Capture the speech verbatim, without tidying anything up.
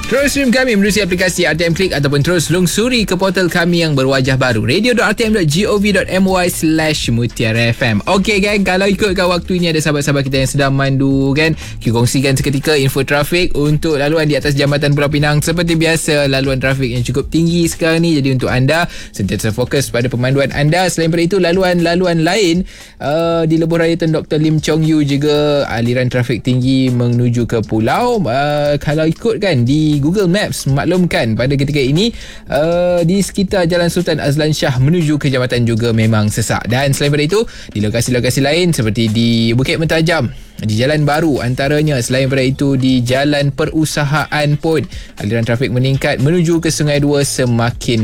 Terus stream kami melalui aplikasi R T M Click ataupun terus lungsuri ke portal kami yang berwajah baru radio dot r t m dot gov dot my slash mutiara f m. Okey gang, kalau ikutkan waktu ini ada sahabat-sahabat kita yang sedang mandu kan, kita kongsikan seketika info trafik untuk laluan di atas Jambatan Pulau Pinang. Seperti biasa, laluan trafik yang cukup tinggi sekarang ni, jadi untuk anda sentiasa fokus pada pemanduan anda. Selain daripada itu, laluan-laluan lain uh, di Lebuh Raya Tun Doktor Lim Chong Yu juga aliran trafik tinggi menuju ke pulau. Uh, kalau ikutkan di Google Maps maklumkan pada ketika ini uh, di sekitar Jalan Sultan Azlan Shah menuju ke jambatan juga memang sesak. Dan selain daripada itu, di lokasi-lokasi lain seperti di Bukit Mentajam, di Jalan Baru antaranya, selain daripada itu di Jalan Perusahaan pun aliran trafik meningkat menuju ke Sungai Dua semakin